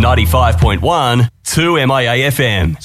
95.1 2MIA FM.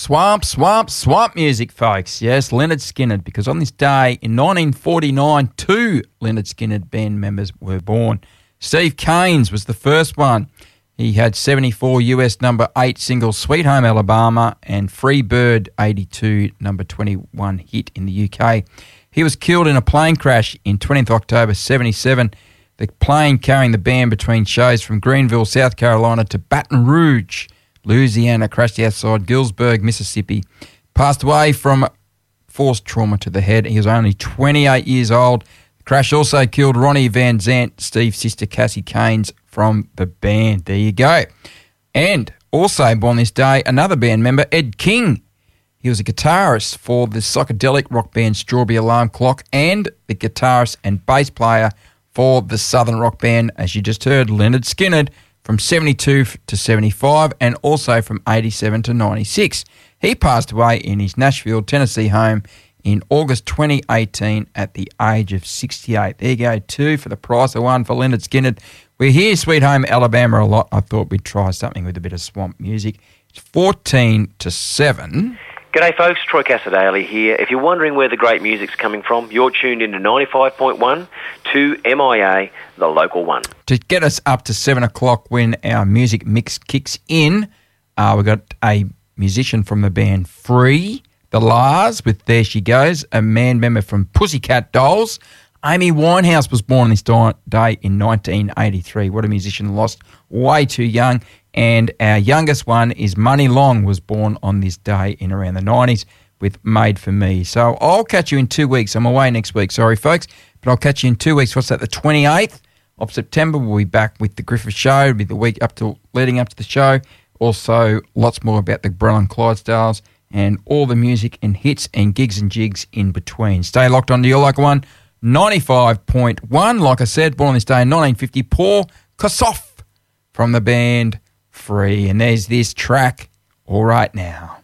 Swamp music, folks. Yes, Lynyrd Skynyrd, because on this day in 1949, two Lynyrd Skynyrd band members were born. Steve Kanes was the first one. He had 74 US number 8 single Sweet Home Alabama and Free Bird 82 number 21 hit in the UK. He was killed in a plane crash in 20th October 77. The plane carrying the band between shows from Greenville, South Carolina to Baton Rouge, Louisiana, crashed outside Gillsburg, Mississippi. Passed away from forced trauma to the head. He was only 28 years old. The crash also killed Ronnie Van Zant, Steve's sister Cassie Kanes from the band. There you go. And also born this day, another band member, Ed King. He was a guitarist for the psychedelic rock band Strawberry Alarm Clock and the guitarist and bass player for the southern rock band, as you just heard, Lynyrd Skynyrd, from 72 to 75 and also from 87 to 96. He passed away in his Nashville, Tennessee home in August 2018 at the age of 68. There you go, two for the price of one for Lynyrd Skynyrd. We hear Sweet Home Alabama a lot. I thought we'd try something with a bit of swamp music. It's 14 to 7. G'day folks, Troy Casadale here. If you're wondering where the great music's coming from, you're tuned into 95.1 to MIA, the local one. To get us up to 7 o'clock when our music mix kicks in, we've got a musician from the band Free, the Lars, with There She Goes, a band member from Pussycat Dolls. Amy Winehouse was born this day in 1983. What a musician, lost way too young. And our youngest one is Money Long, was born on this day in around the 90s with Made For Me. So I'll catch you in 2 weeks. I'm away next week, sorry folks, but I'll catch you in 2 weeks. What's that, the 28th of September? We'll be back with the Griffith Show. It'll be the week leading up to the show. Also, lots more about the Brell and Clydesdales and all the music and hits and gigs and jigs in between. Stay locked on to your local one, 95.1. Like I said, born on this day in 1950, Paul Kossoff from the band Free. And there's this track, All Right Now.